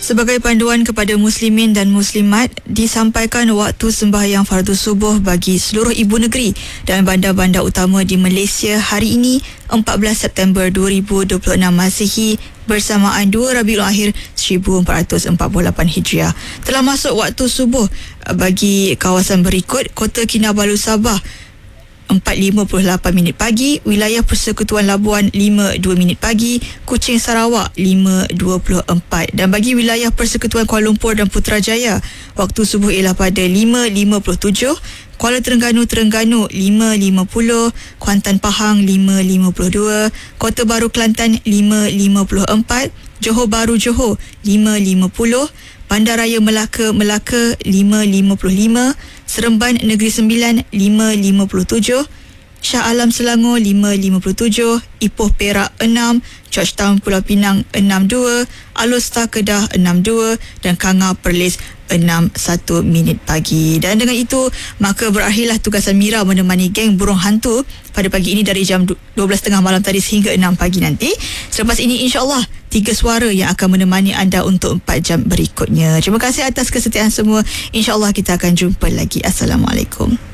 Sebagai panduan kepada muslimin dan muslimat, disampaikan waktu sembahyang fardu subuh bagi seluruh ibu negeri dan bandar-bandar utama di Malaysia hari ini 14 September 2026 Masihi bersamaan 2 Rabiul Akhir 1448 Hijriah. Telah masuk waktu subuh bagi kawasan berikut: Kota Kinabalu Sabah 4.58 pagi, wilayah Persekutuan Labuan 5.2 pagi, Kuching Sarawak 5.24, dan bagi wilayah Persekutuan Kuala Lumpur dan Putrajaya waktu subuh ialah pada 5.57, Kuala Terengganu 5.50, Kuantan Pahang 5.52, Kota Baru Kelantan 5.54, Johor Bahru Johor 5.50, Bandaraya Melaka 5.55, Seremban Negeri Sembilan 5.57, Shah Alam Selangor 5.57, Ipoh Perak 6, Georgetown Pulau Pinang 62, Alor Kedah 62 dan Kanga Perlis 6.1 pagi. Dan dengan itu maka berakhirlah tugasan Mira menemani geng burung hantu pada pagi ini dari jam 12.30 malam tadi sehingga 6 pagi nanti. Selepas ini insya-Allah 3 suara yang akan menemani anda untuk 4 jam berikutnya. Terima kasih atas kesetiaan semua. Insya-Allah kita akan jumpa lagi. Assalamualaikum.